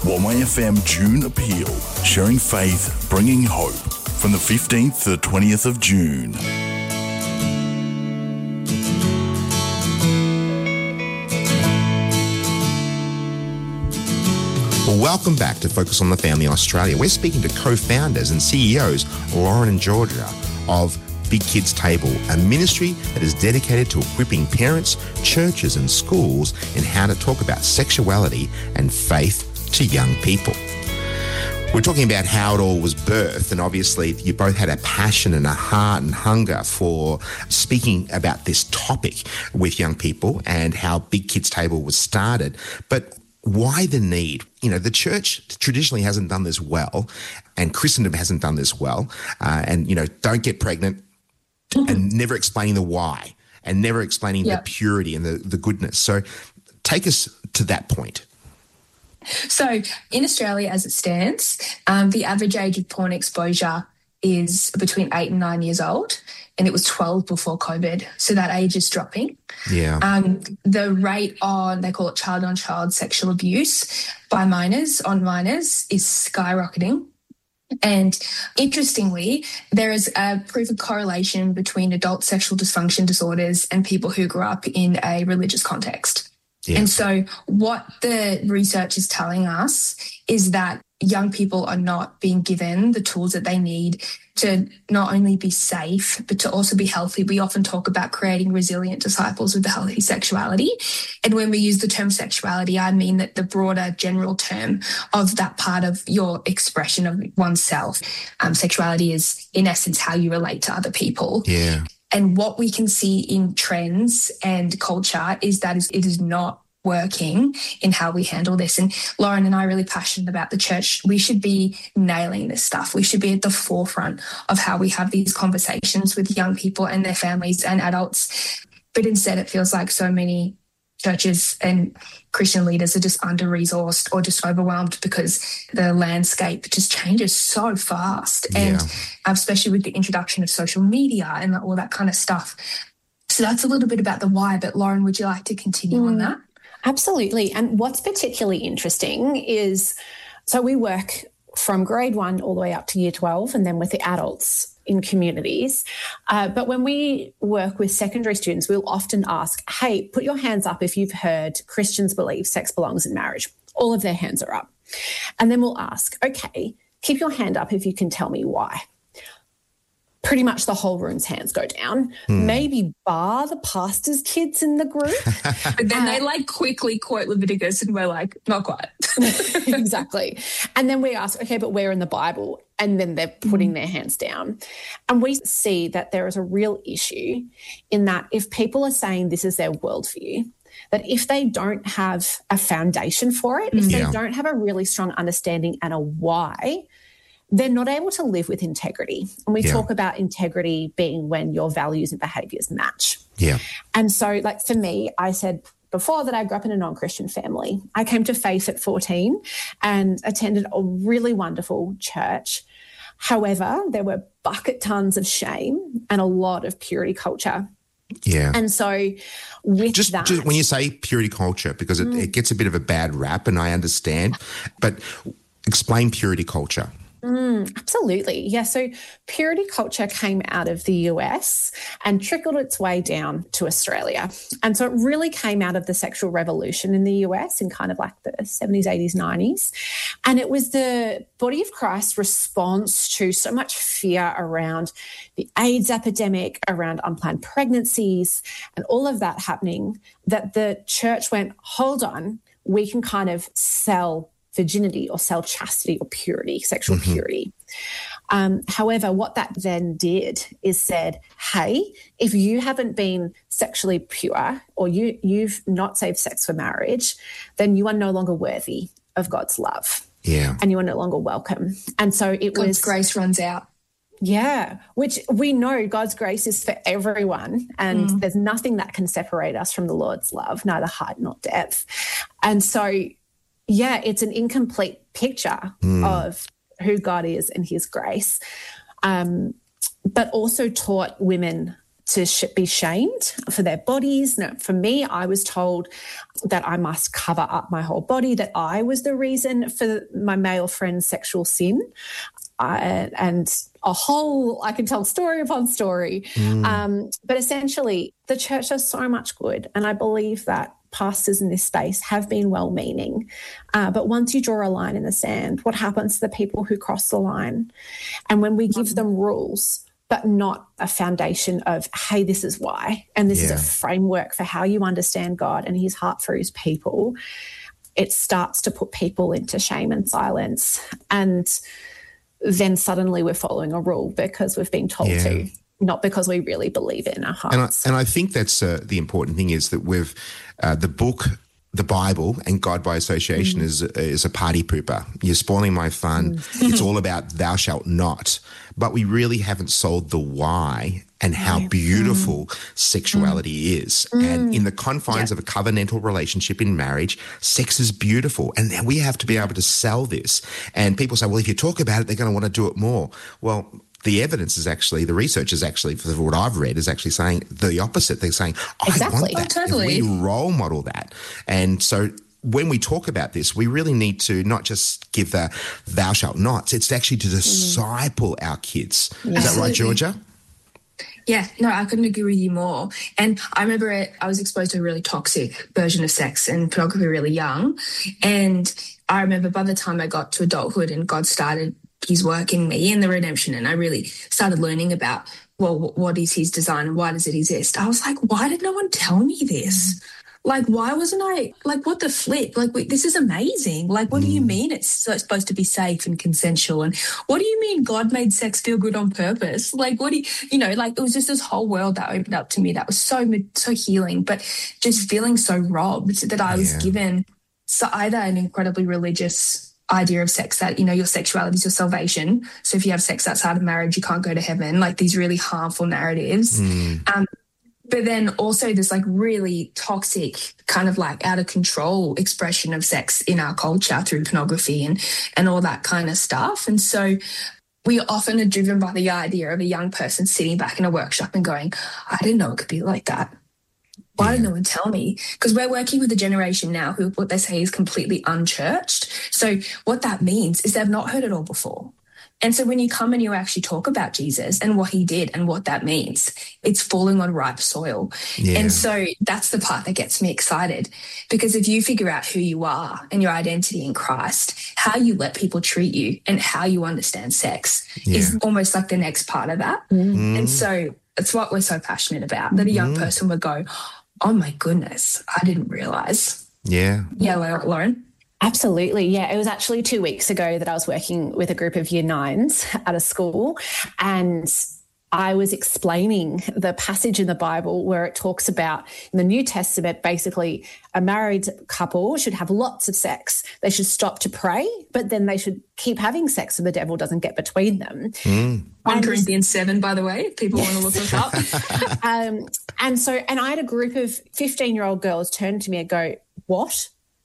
YFM June Appeal, sharing faith, bringing hope, from the 15th to the 20th of June. Well, welcome back to Focus on the Family Australia. We're speaking to co-founders and CEOs, Lauren and Georgia, of Big Kids Table, a ministry that is dedicated to equipping parents, churches and schools in how to talk about sexuality and faith to young people. We're talking about how it all was birthed, and obviously you both had a passion and a heart and hunger for speaking about this topic with young people and how Big Kids Table was started. But why the need? You know, the church traditionally hasn't done this well, and Christendom hasn't done this well. And, you know, don't get pregnant, and never explaining the why, and never explaining the purity and the goodness. So take us to that point. So in Australia, as it stands, the average age of porn exposure is between 8 and 9 years old, and it was 12 before COVID. So that age is dropping. Yeah. The rate on, they call it child-on-child sexual abuse by minors is skyrocketing. And interestingly, there is a proven correlation between adult sexual dysfunction disorders and people who grew up in a religious context. Yeah. And so what the research is telling us is that young people are not being given the tools that they need to not only be safe, but to also be healthy. We often talk about creating resilient disciples with a healthy sexuality. And when we use the term sexuality, I mean that the broader general term of that part of your expression of oneself. Sexuality is, in essence, how you relate to other people. Yeah. And what we can see in trends and culture is that it is not working in how we handle this. And Lauren and I are really passionate about the church. We should be nailing this stuff. We should be at the forefront of how we have these conversations with young people and their families and adults. But instead, it feels like so many churches and Christian leaders are just under-resourced or just overwhelmed because the landscape just changes so fast. And especially with the introduction of social media and all that kind of stuff. So that's a little bit about the why. But Lauren, would you like to continue on that? Absolutely. And what's particularly interesting is, so we work from grade 1 all the way up to year 12 and then with the adults in communities. But when we work with secondary students, we'll often ask, hey, put your hands up if you've heard Christians believe sex belongs in marriage. All of their hands are up. And then we'll ask, okay, keep your hand up if you can tell me why. Pretty much the whole room's hands go down, maybe bar the pastor's kids in the group. But then they quickly quote Leviticus and we're like, not quite. Exactly. And then we ask, okay, but where in the Bible? And then they're putting their hands down. And we see that there is a real issue in that if people are saying this is their worldview, that if they don't have a foundation for it, if they don't have a really strong understanding and a why, they're not able to live with integrity. And we talk about integrity being when your values and behaviours match. Yeah. And so, for me, I said before that I grew up in a non-Christian family. I came to faith at 14 and attended a really wonderful church. However, there were bucket tons of shame and a lot of purity culture. Yeah. And so with just when you say purity culture, because it gets a bit of a bad rap, and I understand, but explain purity culture. Absolutely. Yeah. So purity culture came out of the US and trickled its way down to Australia. And so it really came out of the sexual revolution in the US in kind of like the 70s, 80s, 90s. And it was the body of Christ's response to so much fear around the AIDS epidemic, around unplanned pregnancies and all of that happening, that the church went, hold on, we can kind of sell virginity or sell chastity or purity, sexual purity. However, what that then did is said, hey, if you haven't been sexually pure or you've not saved sex for marriage, then you are no longer worthy of God's love. Yeah. And you are no longer welcome. And so God's grace runs out. Yeah, which we know God's grace is for everyone, and there's nothing that can separate us from the Lord's love, neither height nor depth. And so it's an incomplete picture of who God is and his grace, but also taught women to be shamed for their bodies. No, for me, I was told that I must cover up my whole body, that I was the reason for my male friend's sexual sin. And I can tell story upon story. But essentially, the church does so much good. And I believe that pastors in this space have been well-meaning. But once you draw a line in the sand, what happens to the people who cross the line? And when we give them rules, but not a foundation of, hey, this is why, and this is a framework for how you understand God and his heart for his people, it starts to put people into shame and silence. And then suddenly we're following a rule because we've been told to, not because we really believe it in our hearts. And I think that's the important thing is that we've the book, the Bible, and God by association is a party pooper. You're spoiling my fun. It's all about thou shalt not. But we really haven't sold the why and how beautiful sexuality is. And in the confines of a covenantal relationship in marriage, sex is beautiful. And we have to be able to sell this. And people say, well, if you talk about it, they're going to want to do it more. Well, the evidence is actually, the research is actually, for what I've read, is actually saying the opposite. They're saying, I want that. Totally. And we role model that. And so when we talk about this, we really need to not just give the thou shalt nots, it's actually to disciple our kids. Is that right, Georgia? Yeah, no, I couldn't agree with you more. And I remember I was exposed to a really toxic version of sex and pornography really young. And I remember by the time I got to adulthood and God started his work in me and the redemption, and I really started learning about, well, what is his design and why does it exist? I was like, why did no one tell me this? Like, why wasn't I, like, what the flip? Like, this is amazing. Like, what do you mean it's supposed to be safe and consensual? And what do you mean God made sex feel good on purpose? Like, what do you know, like, it was just this whole world that opened up to me that was so healing, but just feeling so robbed that I was given either an incredibly religious idea of sex that, you know, your sexuality is your salvation. So if you have sex outside of marriage, you can't go to heaven, like these really harmful narratives. But then also this like really toxic kind of like out of control expression of sex in our culture through pornography and all that kind of stuff. And so we often are driven by the idea of a young person sitting back in a workshop and going, I didn't know it could be like that. Why did no one tell me? Because we're working with a generation now who what they say is completely unchurched. So what that means is they've not heard it all before. And so when you come and you actually talk about Jesus and what he did and what that means, it's falling on ripe soil. Yeah. And so that's the part that gets me excited, because if you figure out who you are and your identity in Christ, how you let people treat you and how you understand sex is almost like the next part of that. And so it's what we're so passionate about, that a young person would go, oh my goodness, I didn't realize. Yeah. Yeah, Lauren? Absolutely. Yeah. It was actually 2 weeks ago that I was working with a group of year nines at a school, and I was explaining the passage in the Bible where it talks about in the New Testament, basically a married couple should have lots of sex. They should stop to pray, but then they should keep having sex so the devil doesn't get between them. 1 Corinthians 7, by the way, if people want to look it up. And I had a group of 15-year-old girls turn to me and go, what?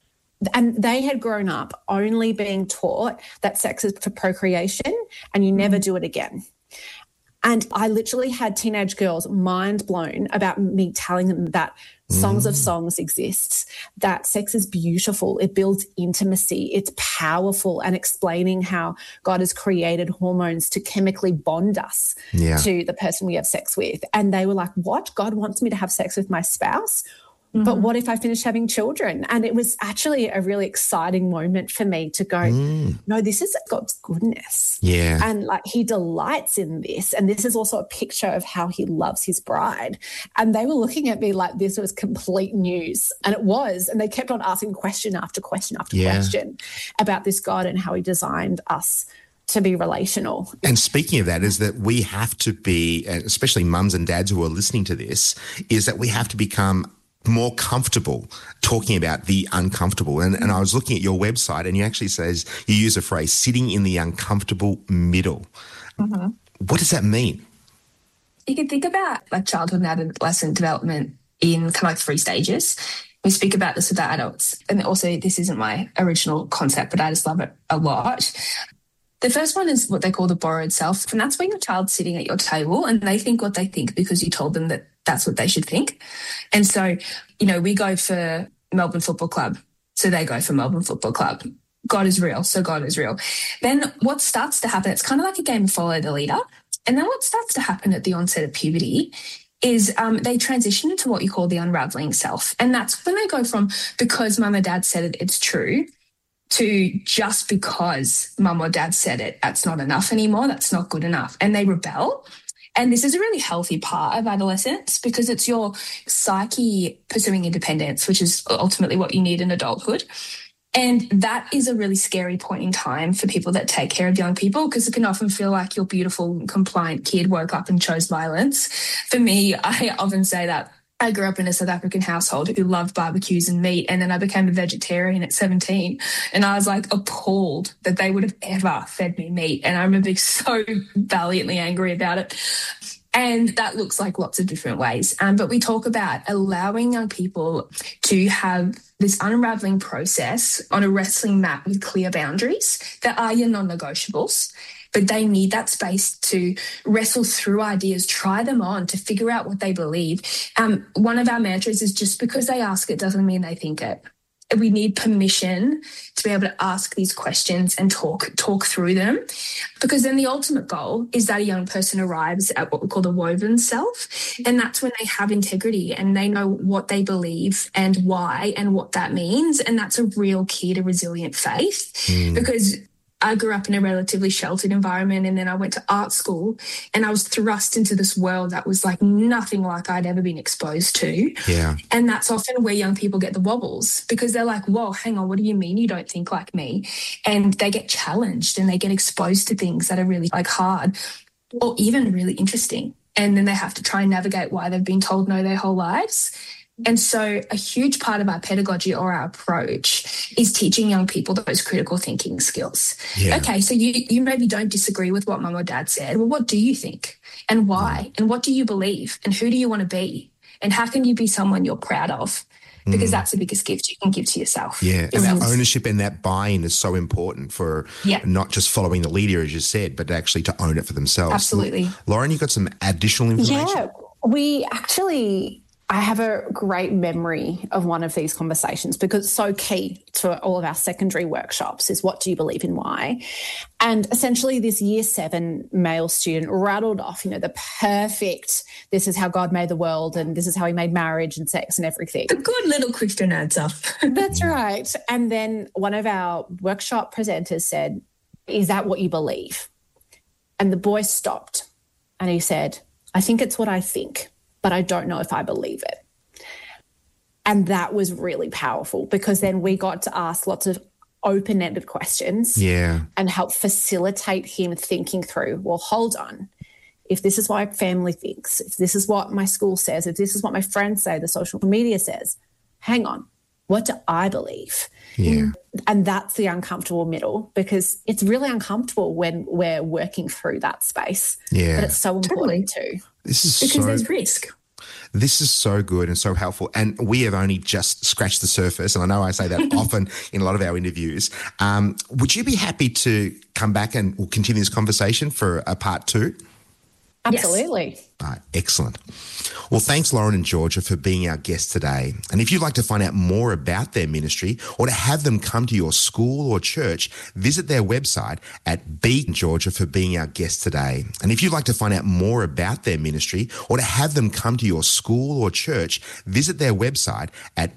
And they had grown up only being taught that sex is for procreation and you never do it again. And I literally had teenage girls mind blown about me telling them that Songs of Songs exists, that sex is beautiful, it builds intimacy, it's powerful, and explaining how God has created hormones to chemically bond us to the person we have sex with. And they were like, what? God wants me to have sex with my spouse? But what if I finish having children? And it was actually a really exciting moment for me to go, no, this is God's goodness. Yeah. And like he delights in this. And this is also a picture of how he loves his bride. And they were looking at me like this was complete news. And it was. And they kept on asking question after question after question about this God and how he designed us to be relational. And speaking of that, is that we have to be, especially mums and dads who are listening to this, is that we have to become more comfortable talking about the uncomfortable. And I was looking at your website, and you actually says, you use a phrase, sitting in the uncomfortable middle. What does that mean? You can think about like childhood and adolescent development in kind of like 3 stages. We speak about this with our adults. And also, this isn't my original concept, but I just love it a lot. The first one is what they call the borrowed self. And that's when your child's sitting at your table and they think what they think because you told them that that's what they should think. And so, we go for Melbourne Football Club. So they go for Melbourne Football Club. God is real. So God is real. Then what starts to happen, it's kind of like a game of follow the leader. And then what starts to happen at the onset of puberty is they transition into what you call the unraveling self. And that's when they go from because mum or dad said it, it's true, to just because mum or dad said it, that's not enough anymore, that's not good enough. And they rebel. And this is a really healthy part of adolescence because it's your psyche pursuing independence, which is ultimately what you need in adulthood. And that is a really scary point in time for people that take care of young people because it can often feel like your beautiful, compliant kid woke up and chose violence. For me, I often say that I grew up in a South African household who loved barbecues and meat, and then I became a vegetarian at 17, and I was like appalled that they would have ever fed me meat, and I remember being so valiantly angry about it. And that looks like lots of different ways. But we talk about allowing young people to have this unraveling process on a wrestling mat with clear boundaries that are your non-negotiables. But they need that space to wrestle through ideas, try them on, to figure out what they believe. One of our mantras is just because they ask it doesn't mean they think it. We need permission to be able to ask these questions and talk through them, because then the ultimate goal is that a young person arrives at what we call the woven self, and that's when they have integrity and they know what they believe and why and what that means, and that's a real key to resilient faith because I grew up in a relatively sheltered environment, and then I went to art school and I was thrust into this world that was like nothing like I'd ever been exposed to. Yeah. And that's often where young people get the wobbles because they're like, whoa, hang on, what do you mean you don't think like me? And they get challenged and they get exposed to things that are really like hard or even really interesting. And then they have to try and navigate why they've been told no their whole lives. And so a huge part of our pedagogy or our approach is teaching young people those critical thinking skills. Yeah. Okay, so you maybe don't disagree with what mum or dad said. Well, what do you think and why? And what do you believe? And who do you want to be? And how can you be someone you're proud of? Because that's the biggest gift you can give to yourself. Yeah, and that ownership and that buy-in is so important for not just following the leader, as you said, but actually to own it for themselves. Absolutely. Lauren, you got some additional information? Yeah, I have a great memory of one of these conversations because it's so key to all of our secondary workshops is what do you believe in why? And essentially this year 7 male student rattled off, the perfect, this is how God made the world and this is how he made marriage and sex and everything. A good little Christian answer. That's right. And then one of our workshop presenters said, is that what you believe? And the boy stopped and he said, I think it's what I think, but I don't know if I believe it. And that was really powerful because then we got to ask lots of open-ended questions and help facilitate him thinking through, well, hold on. If this is what my family thinks, if this is what my school says, if this is what my friends say, the social media says, hang on, what do I believe? Yeah. And that's the uncomfortable middle because it's really uncomfortable when we're working through that space. Yeah. But it's so important too. This is because there's risk. This is so good and so helpful. And we have only just scratched the surface. And I know I say that often in a lot of our interviews. Would you be happy to come back and we'll continue this conversation for a part 2? Absolutely. Yes. All right, excellent. Well, thanks, Lauren and Georgia, for being our guests today. And if you'd like to find out more about their ministry or to have them come to your school or church, visit their website at Georgia for being our guest today. And if you'd like to find out more about their ministry or to have them come to your school or church, visit their website at